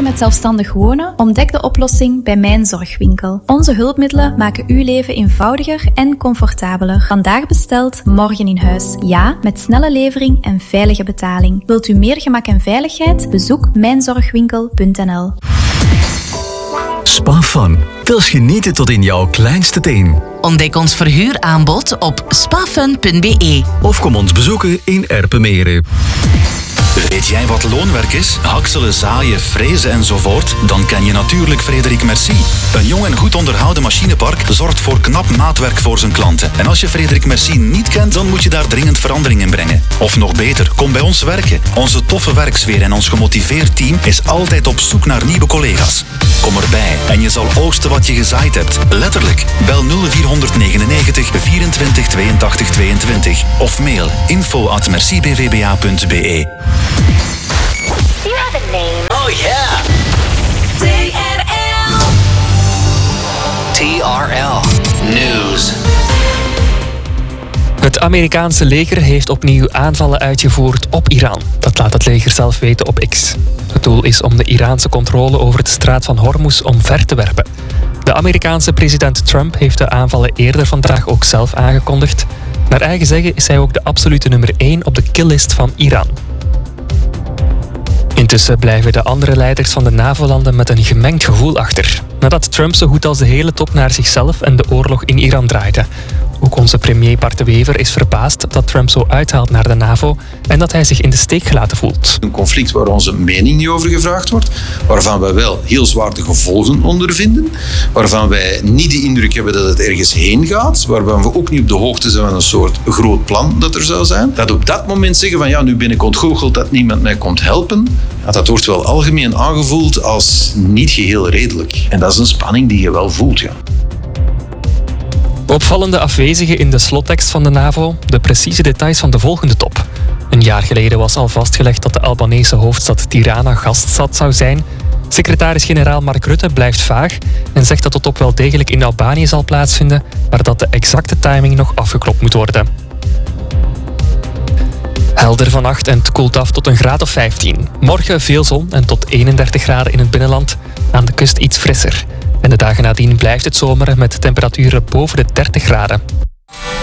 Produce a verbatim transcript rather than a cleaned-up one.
met zelfstandig wonen? Ontdek de oplossing bij Mijn Zorgwinkel. Onze hulpmiddelen maken uw leven eenvoudiger en comfortabeler. Vandaag besteld, morgen in huis. Ja, met snelle levering en veilige betaling. Wilt u meer gemak en veiligheid? Bezoek mijn zorgwinkel punt n l. SpaFun. Wils genieten tot in jouw kleinste teen. Ontdek ons verhuuraanbod op spafun punt b e. Of kom ons bezoeken in Erpenmeren. Weet jij wat loonwerk is? Hakselen, zaaien, frezen enzovoort? Dan ken je natuurlijk Frederik Merci. Een jong en goed onderhouden machinepark zorgt voor knap maatwerk voor zijn klanten. En als je Frederik Merci niet kent, dan moet je daar dringend verandering in brengen. Of nog beter, kom bij ons werken. Onze toffe werksfeer en ons gemotiveerd team is altijd op zoek naar nieuwe collega's. Kom erbij en je zal oogsten wat je gezaaid hebt. Letterlijk. Bel nul vier negenennegentig vierentwintig tweeëntachtig tweeëntwintig of mail info at merci b v b a punt b e. You have a name. Oh yeah! T R L. T R L News. Het Amerikaanse leger heeft opnieuw aanvallen uitgevoerd op Iran. Dat laat het leger zelf weten op X. Het doel is om de Iraanse controle over de straat van Hormuz omver te werpen. De Amerikaanse president Trump heeft de aanvallen eerder vandaag ook zelf aangekondigd. Naar eigen zeggen is hij ook de absolute nummer één op de killlist van Iran. Intussen blijven de andere leiders van de NAVO-landen met een gemengd gevoel achter. Nadat Trump zo goed als de hele top naar zichzelf en de oorlog in Iran draaide. Ook onze premier Bart de Wever is verbaasd dat Trump zo uithaalt naar de NAVO en dat hij zich in de steek gelaten voelt. Een conflict waar onze mening niet over gevraagd wordt, waarvan wij wel heel zwaar de gevolgen ondervinden, waarvan wij niet de indruk hebben dat het ergens heen gaat, waarvan we ook niet op de hoogte zijn van een soort groot plan dat er zou zijn. Dat op dat moment zeggen van ja, nu ben ik ontgoocheld dat niemand mij komt helpen, ja, dat wordt wel algemeen aangevoeld als niet geheel redelijk. En dat is een spanning die je wel voelt, ja. Opvallende afwezigen in de slottekst van de NAVO, de precieze details van de volgende top. Een jaar geleden was al vastgelegd dat de Albanese hoofdstad Tirana gaststad zou zijn. Secretaris-generaal Mark Rutte blijft vaag en zegt dat de top wel degelijk in Albanië zal plaatsvinden, maar dat de exacte timing nog afgeklopt moet worden. Helder vannacht en het koelt af tot een graad of vijftien. Morgen veel zon en tot eenendertig graden in het binnenland. Aan de kust iets frisser. En de dagen nadien blijft het zomeren met temperaturen boven de dertig graden.